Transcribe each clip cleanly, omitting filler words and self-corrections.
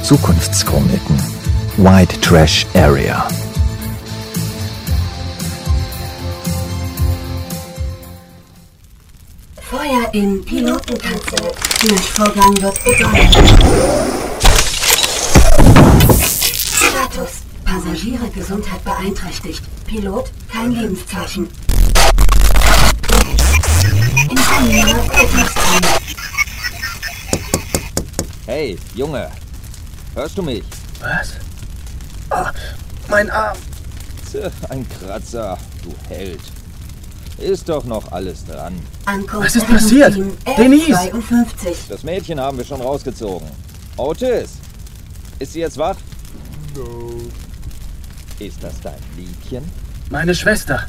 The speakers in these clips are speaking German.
Zukunftschroniken. White Trash Area. Feuer im Pilotenkanzel. Löschvorgang wird begonnen. Status: Passagiere Gesundheit beeinträchtigt. Pilot kein Lebenszeichen. Ingenieur Betriebsraum. Hey, Junge. Hörst du mich? Was? Oh, mein Arm. Ein Kratzer, du Held. Ist doch noch alles dran. Ankunft Was ist passiert? Denise! 52. Das Mädchen haben wir schon rausgezogen. Otis, ist sie jetzt wach? No. Ist das dein Liebchen? Meine Schwester.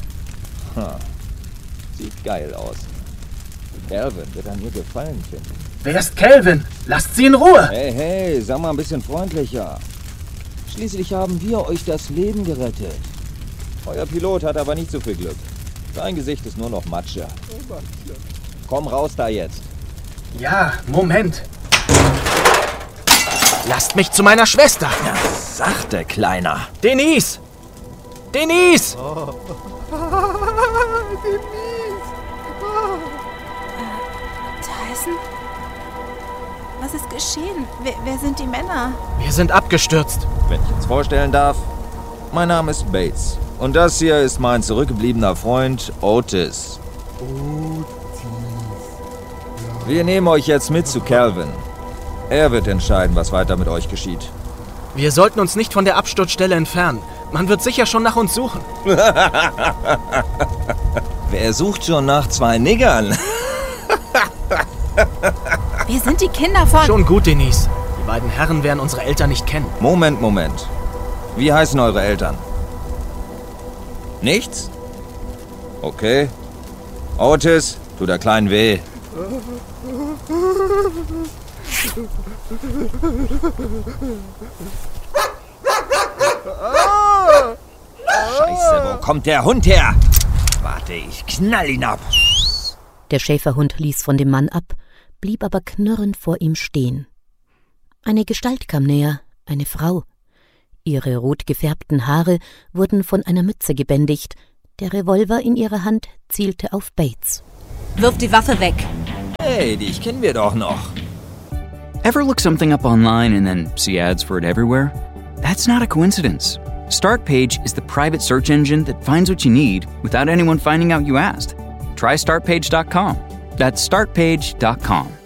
Sieht geil aus. Calvin wird an ihr Gefallen finden. Wer ist Calvin? Lasst sie in Ruhe! Hey, sag mal ein bisschen freundlicher. Schließlich haben wir euch das Leben gerettet. Euer Pilot hat aber nicht so viel Glück. Sein Gesicht ist nur noch Matsche. Komm raus da jetzt. Ja, Moment. Lasst mich zu meiner Schwester. Ja, sachte, Kleiner. Denise! Denise! Tyson? Was ist geschehen? Wer sind die Männer? Wir sind abgestürzt. Wenn ich uns vorstellen darf, mein Name ist Bates. Und das hier ist mein zurückgebliebener Freund Otis. Wir nehmen euch jetzt mit zu Calvin. Er wird entscheiden, was weiter mit euch geschieht. Wir sollten uns nicht von der Absturzstelle entfernen. Man wird sicher schon nach uns suchen. Wer sucht schon nach zwei Niggern? Wir sind die Kinder von... Schon gut, Denise. Die beiden Herren werden unsere Eltern nicht kennen. Moment. Wie heißen eure Eltern? Nichts? Okay. Otis, tut der Kleinen weh. Scheiße, wo kommt der Hund her? Warte, ich knall ihn ab. Der Schäferhund ließ von dem Mann ab, blieb aber knurrend vor ihm stehen. Eine Gestalt kam näher, eine Frau. Ihre rot gefärbten Haare wurden von einer Mütze gebändigt. Der Revolver in ihrer Hand zielte auf Bates. Wirf die Waffe weg. Hey, dich kennen wir doch noch. Ever look something up online and then see ads for it everywhere? That's not a coincidence. Startpage is the private search engine that finds what you need without anyone finding out you asked. Try Startpage.com. That's Startpage.com.